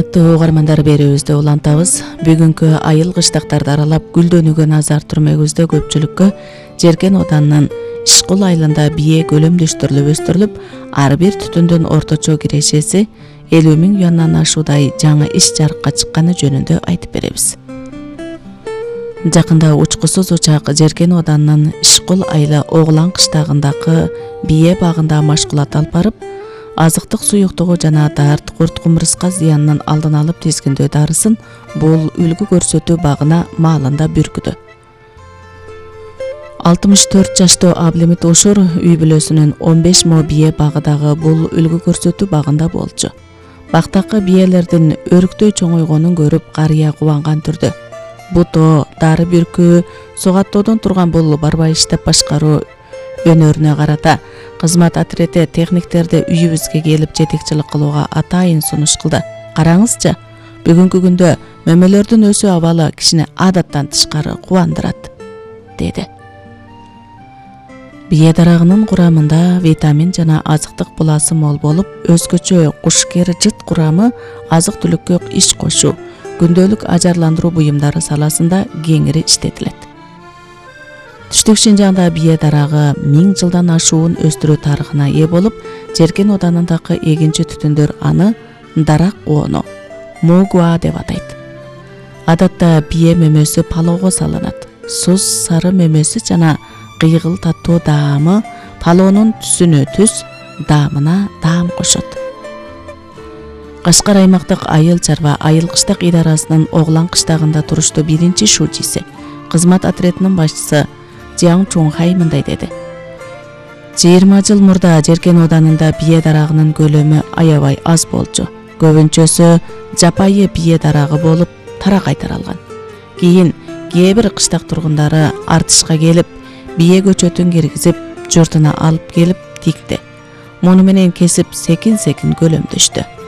Урматтуу угармандар, берүүбүздү улантабыз. Бүгүнкү айыл кыштактарды аралап гүлдөнүүгө назар түрмөгүздө көпчүлүккө Жеркен Оданынын Ишкул айылында бие көлөмдөштүрүлүп өстүрүлүп, ар бир түтүндүн орточо кирешеси 50.000 юандан ашуудай жаңы иш жарыкка чыкканы жөнүндө айтып беребиз. Жакында учкусуз учак Жеркен Оданынын Ишкул айылы Оглан кыштагындагы бие багында машкулат алып барып, азыктык суюктугу жана дарт, курт кумурска зыянынын алдын алып тизгиндөө дарысын бул үлгү көрсөтүү багына маалында бүркүдү. 64 жаштуу Аблемит Ушур үй бүлөсүнүн 15 мо бие багыдагы бул үлгү көрсөтүү багында болчу. Бактакы биелердин өрүктөй чоңойгонун көрүп карыя кубанган түрдө: "Бутоо, дары бүркүү, сугаттоодон турган бул барбай иштеп башкаруу өнөрүнө карата кызмат отрети техниктерди үйүбүзгө келип жетекчилик кылууга атайын сунуш кылды. Караңызчы, бүгүнкү күндө мөмөлөрдүн өсүү абалы кишини адаттан тышкары кубандырат", деди. Бие дарагынын курамында витамин жана азыктык буласы мол болуп, өзгөчө кушкер жыт курамы азык-түлүккө иш кошуу, күндөлүк ажарландыруу буюмдары саласында кеңири иштетилет. Түштүк Шинжаңда бие дарагы 1000 жылдан ашуун өстүрүү тарыхына ээ болуп, Жеркен Оданындагы эгинчи түтүндөр аны дарак коону, мугуа деп атайт. Адатта бие мөмөсү палоого салынат. Суз сары мөмөсү жана кыйгыл таттуу даамы палоонун түсүнө түс, даамына даам кошот. Кашкар аймактык айыл чарба айыл кыштак идарасынын Оглан кыштагында туруштуу биринчи шужиси, кызмат отретинин башчысы Жаң Чунхай мындай деди: 20 жыл мурда Жеркен Оданында бие дарагынын көлөмү аябай аз болчу. Көбүнчөсү жапайы бие дарагы болуп таракай таралган. Кийин кээ бир кыштак тургундары артышка келип, бие көчөтүн киргизип, журтуна алып келип тикти. Муну менен кесип секин-секин көлөмдөштү.